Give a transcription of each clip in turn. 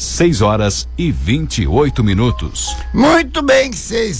6h28. Muito bem,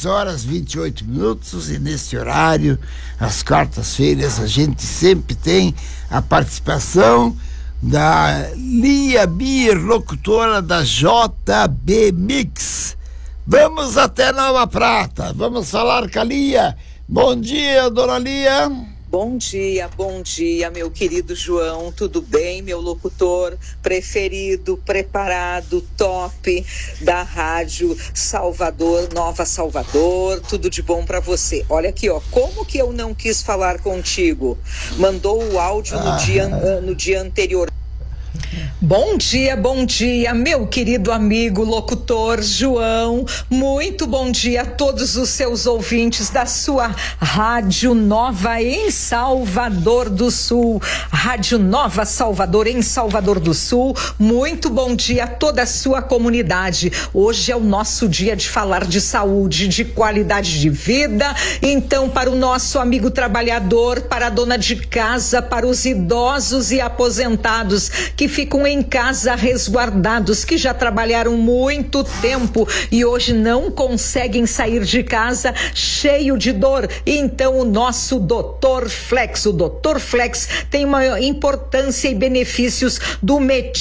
6h28 e nesse horário, às quartas-feiras, a gente sempre tem a participação da Lia Bir, locutora da JB Mix. Vamos até Nova Prata, vamos falar com a Lia. Bom dia, dona Lia. Bom dia, meu querido João, tudo bem? Meu locutor preferido, preparado, top da Rádio Salvador, Nova Salvador, tudo de bom pra você. Olha aqui, ó, como que eu não quis falar contigo? Mandou o áudio no dia anterior. Bom dia, meu querido amigo locutor João, muito bom dia a todos os seus ouvintes da sua Rádio Nova em Salvador do Sul, Rádio Nova Salvador em Salvador do Sul, muito bom dia a toda a sua comunidade. Hoje é o nosso dia de falar de saúde, de qualidade de vida, então para o nosso amigo trabalhador, para a dona de casa, para os idosos e aposentados que ficam em casa resguardados, que já trabalharam muito tempo e hoje não conseguem sair de casa, cheio de dor. Então o nosso Dr. Flex, o Dr. Flex tem uma importância e benefícios do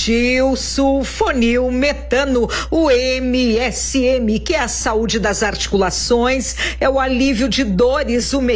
metilsulfonilmetano, o MSM, que é a saúde das articulações, é o alívio de dores. O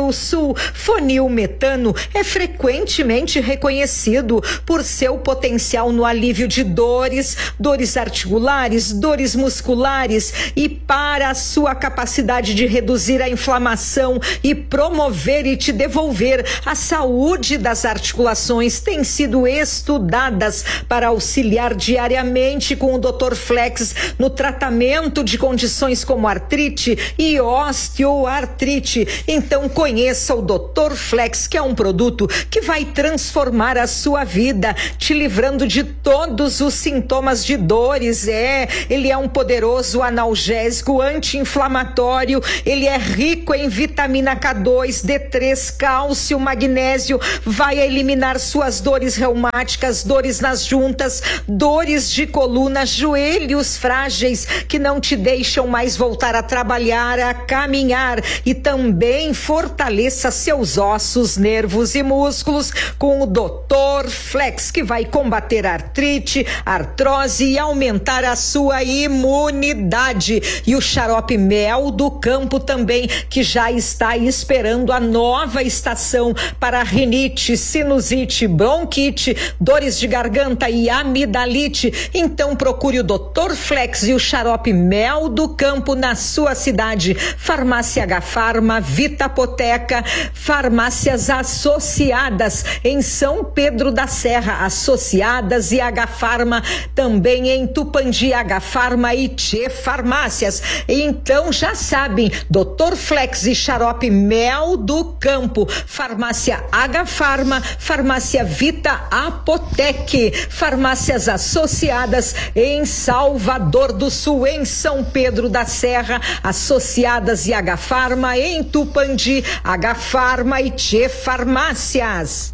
metilsulfonilmetano é frequentemente reconhecido por seu potencial no alívio de dores articulares, dores musculares e para a sua capacidade de reduzir a inflamação e promover e te devolver a saúde das articulações. Têm sido estudadas para auxiliar diariamente com o Dr. Flex no tratamento de condições como artrite e osteoartrite. Então conheça o Dr. Flex, que é um produto que vai transformar a sua vida, te livrando de todos os sintomas de dores. Ele é um poderoso analgésico anti-inflamatório, ele é rico em vitamina K2, D3, cálcio, magnésio, vai eliminar suas dores reumáticas, dores nas juntas, dores de coluna, joelhos frágeis que não te deixam mais voltar a trabalhar, a caminhar, e também fortaleça seus ossos, nervos e músculos com o Dr. Flex, que vai combater a artrite, artrose e aumentar a sua imunidade. E o xarope Mel do Campo também, que já está esperando a nova estação para rinite, sinusite, bronquite, dores de garganta e amidalite. Então procure o Dr. Flex e o xarope Mel do Campo na sua cidade. Farmácia H-Farma, Vitapoteca, farmácias associadas em São Pedro da Serra, associadas, e H-Farma também em Tupandi, H-Farma e Tchê Farmácias. Então já sabem, Dr. Flex e xarope Mel do Campo, farmácia H-Farma, farmácia Vita Apotec, farmácias associadas em Salvador do Sul, em São Pedro da Serra, associadas e H-Farma em Tupandi, H-Farma e Tchê Farmácias.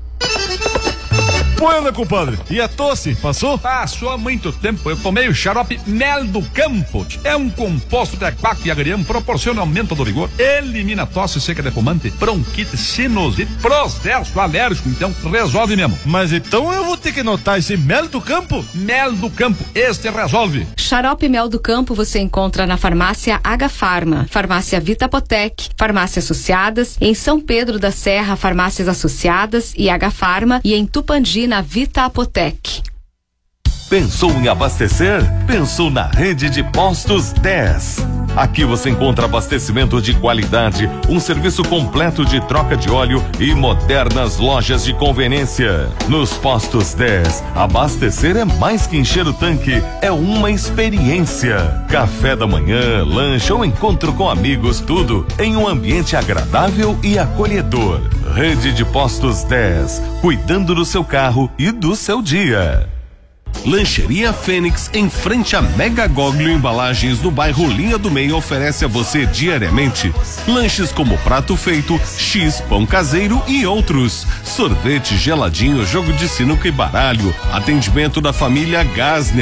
Buena, compadre. E a tosse, passou? Passou há muito tempo. Eu tomei o xarope Mel do Campo. É um composto de aquaco e agrião, proporciona aumento do vigor, elimina tosse seca de fumante, bronquite, sinusite, processo alérgico. Então, resolve mesmo. Mas então eu vou ter que anotar esse Mel do Campo? Mel do Campo, este resolve. Xarope Mel do Campo você encontra na farmácia H-Farma, farmácia Vitapotec, farmácias associadas, em São Pedro da Serra, farmácias associadas e H-Farma, e em Tupandi, na Vita Apotec. Pensou em abastecer? Pensou na Rede de Postos 10. Aqui você encontra abastecimento de qualidade, um serviço completo de troca de óleo e modernas lojas de conveniência. Nos Postos 10, abastecer é mais que encher o tanque, é uma experiência. Café da manhã, lanche ou encontro com amigos, tudo em um ambiente agradável e acolhedor. Rede de Postos 10, cuidando do seu carro e do seu dia. Lancheria Fênix, em frente a Mega Goglio Embalagens, no bairro Linha do Meio, oferece a você diariamente lanches como prato feito, X, pão caseiro e outros. Sorvete, geladinho, jogo de sinuca e baralho. Atendimento da família Gasner.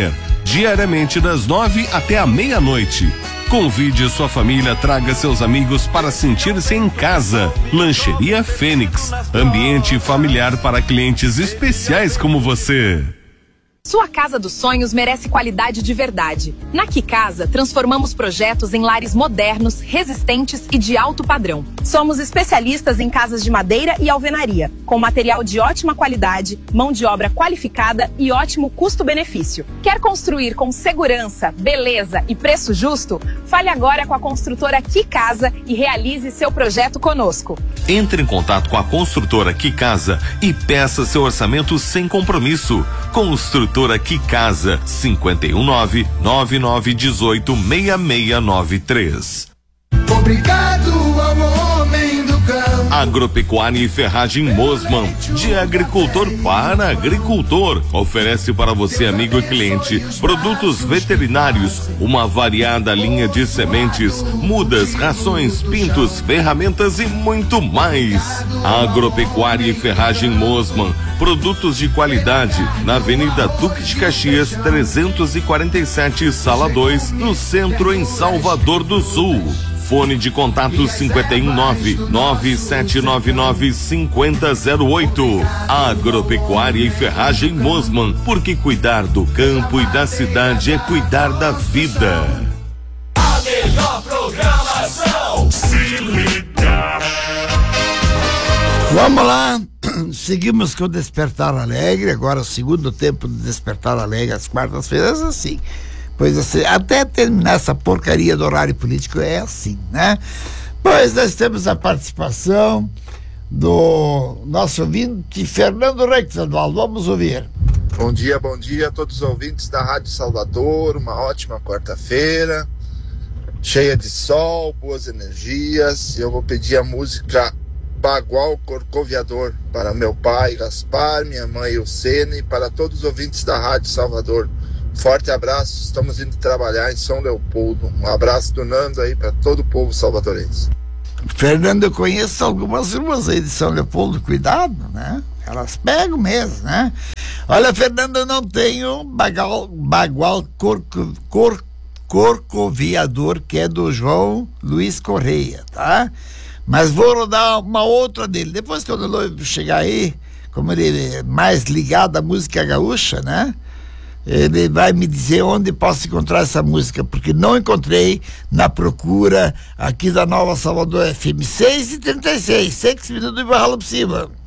diariamente das 9 até a meia-noite. Convide sua família, traga seus amigos para sentir-se em casa. Lancheria Fênix, ambiente familiar para clientes especiais como você. Sua casa dos sonhos merece qualidade de verdade. Na Quicasa, transformamos projetos em lares modernos, resistentes e de alto padrão. Somos especialistas em casas de madeira e alvenaria, com material de ótima qualidade, mão de obra qualificada e ótimo custo-benefício. Quer construir com segurança, beleza e preço justo? Fale agora com a construtora Quicasa e realize seu projeto conosco. Entre em contato com a construtora Quicasa e peça seu orçamento sem compromisso. Construtora Quicasa, 519-9918-6693. Obrigado ao homem do campo. Agropecuária e Ferragem Mosman, de agricultor para agricultor. Oferece para você, amigo e cliente, produtos veterinários, uma variada linha de sementes, mudas, rações, pintos, ferramentas e muito mais. Agropecuária e Ferragem Mosman, produtos de qualidade, na Avenida Duque de Caxias, 347, Sala 2, no centro, em Salvador do Sul. Fone de contato 519-9799-5008. Agropecuária e Ferragem Mosman, porque cuidar do campo e da cidade é cuidar da vida. A melhor programação, se liga. Vamos lá, seguimos com o Despertar Alegre, agora o segundo tempo do Despertar Alegre, às quartas-feiras, assim. Pois assim, até terminar essa porcaria do horário político é assim, né? Pois nós temos a participação do nosso ouvinte Fernando Rex. Vamos ouvir. Bom dia a todos os ouvintes da Rádio Salvador, uma ótima quarta-feira, cheia de sol, boas energias. Eu vou pedir a música Bagual Corcoviador para meu pai Gaspar, minha mãe Eucene e para todos os ouvintes da Rádio Salvador. Forte abraço, estamos indo trabalhar em São Leopoldo. Um abraço do Nando aí para todo o povo salvadorense. Fernando, eu conheço algumas irmãs aí de São Leopoldo, cuidado, né? Elas pegam mesmo, né? Olha, Fernando, eu não tenho Bagual Corcoviador, que é do João Luiz Correia, tá? Mas vou rodar uma outra dele. Depois, quando eu chegar aí, como ele é mais ligado à música gaúcha, né? Ele vai me dizer onde posso encontrar essa música, porque não encontrei na procura aqui da Nova Salvador FM 6h36, 6 minutos e barralo por cima.